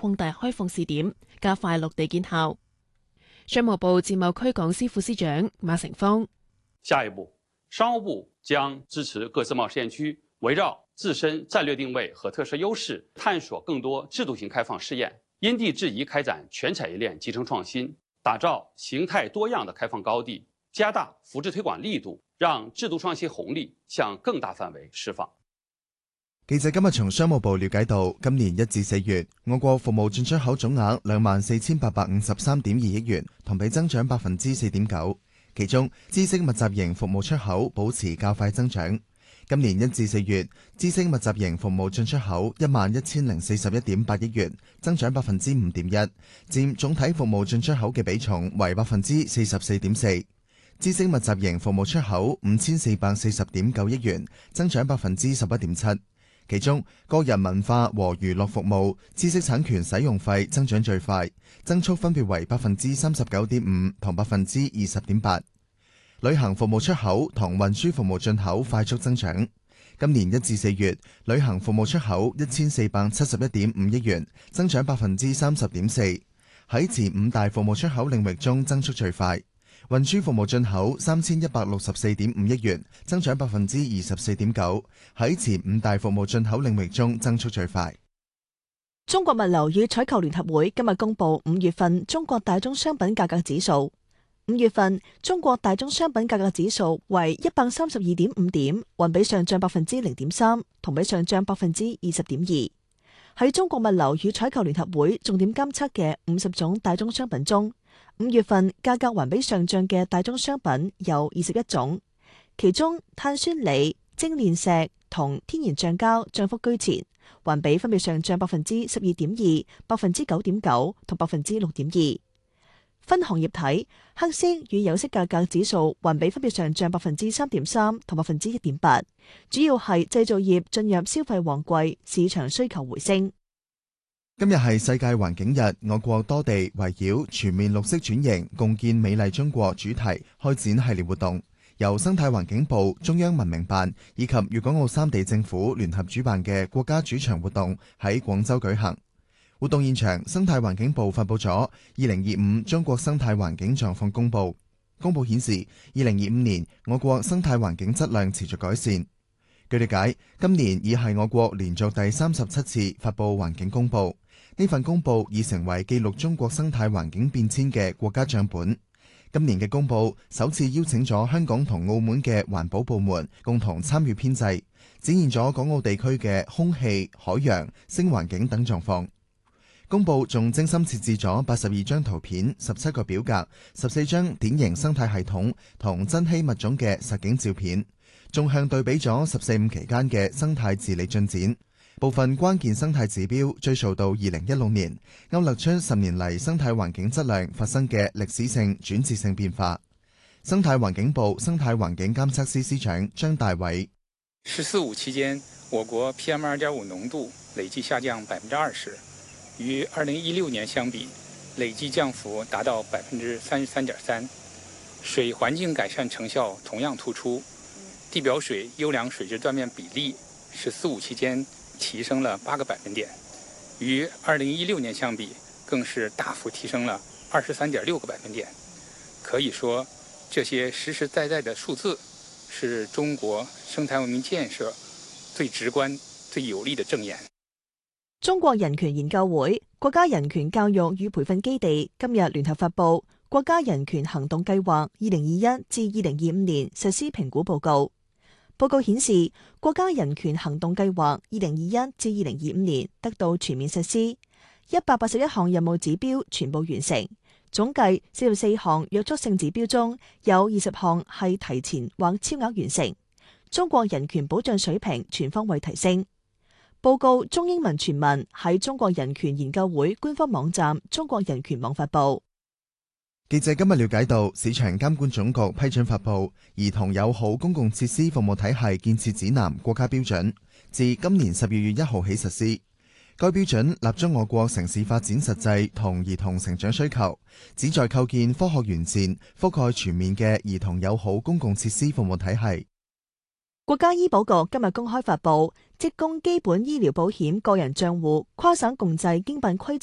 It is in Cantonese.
擴大開放試點，加快落地見效。商務部自貿區港司副司長馬成芳： 下一步，商務部將支持各自貿試驗區圍繞自身戰略定位和特色優勢，探索更多制度性開放試驗，因地制宜開展全產業鏈集成創新，打造形態多樣的開放高地，加大扶持推廣力度，讓制度創新紅利向更大範圍釋放。 記者今日從商務部了解到，今年1至4月，我國服務進出口總額24,853.2億元，同比增長4.9%。其中，知識密集型服務出口保持較快增長。今年1至4月，知識密集型服務進出口11,041.8億元，增長5.1%，佔總體服務進出口嘅比重為44.4%。知識密集型服務出口5,440.9億元，增長11.7%。其中，個人文化和娛樂服務知識產權使用費增長最快，增速分別為39.5%同20.8%。旅行服務出口同運輸服務進口快速增長。今年1至4月，旅行服務出口1471.5億元，增長30.4%，喺前5大服務出口領域中增速最快。運輸服務進口3164.5億元，增長24.9%，喺前5大服務進口領域中增速最快。 中國物流與採購聯合會今日公布5月份中國大宗商品價格指數。5月份中國大宗商品價格指數為132.5點，環比上漲0.3%，同比上漲20.2%。喺中國物流與採購聯合會重點監測嘅50種大宗商品中，5月份價格環比上漲嘅大宗商品有21種，其中碳酸鋰、精煉石同天然橡膠漲幅居前，環比分別上漲12.2%、9.9%同6.2%。分行業睇，黑色與有色價格指數環比分別上漲3.3%同1.8%，主要係製造業進入消費旺季，市場需求回升。 今日係世界環境日，我國多地圍繞全面綠色轉型、共建美麗中國主題開展系列活動，由生態環境部、中央文明辦以及粵港澳3地政府聯合主辦嘅國家主場活動喺廣州舉行。活動現場，生態環境部發布咗2025中國生態環境狀況公報。公報顯示，2025年我國生態環境質量持續改善。據了解，今年已係我國連續第37次發布環境公報。呢份公報已成為記錄中國生態環境變遷嘅國家賬本。今年嘅公報首次邀請咗香港同澳門嘅環保部門共同參與編製，展現咗港澳地區嘅空氣、海洋、聲環境等狀況。公報仲精心設置咗82張圖片、17個表格、14張典型生態系統同珍稀物種嘅實景照片，縱向對比咗14.5期間嘅生態治理進展。部分關鍵生態指標追溯到2016年，勾勒出10年嚟生態環境質量發生嘅歷史性轉折性變化。生態環境部生態環境監測司司長張大偉 ：14.5期間，我國 PM2.5 濃度累計下降20%，與2016年相比，累計降幅達到33.3%。水環境改善成效同樣突出，地表水優良水質斷面比例14.5期間提升了8個百分點，與2016年相比，更是大幅提升了23.6個百分點。可以說，這些實實在在的數字，是中國生態文明建設最直觀、最有力的證言。 中國人權研究會、國家人權教育與培訓基地今日聯合發布《國家人權行動計劃2021至2025年實施評估報告》。報告顯示，國家人權行動計劃2021至2025年得到全面實施，181項任務指標全部完成。總計44項約束性指標中，有20項係提前或超額完成。中國人權保障水平全方位提升。報告中英文全文喺中國人權研究會官方網站中國人權網發布。 記者今日了解到，市場監管總局批准發布《兒童友好公共設施服務體系建設指南》國家標準，自今年12月1號起實施。該標準立足我國城市發展實際同兒童成長需求，旨在構建科學完善、覆蓋全面嘅兒童友好公共設施服務體系。 國家醫保局今日公開發布職工基本醫療保險個人賬戶跨省共濟經辦規則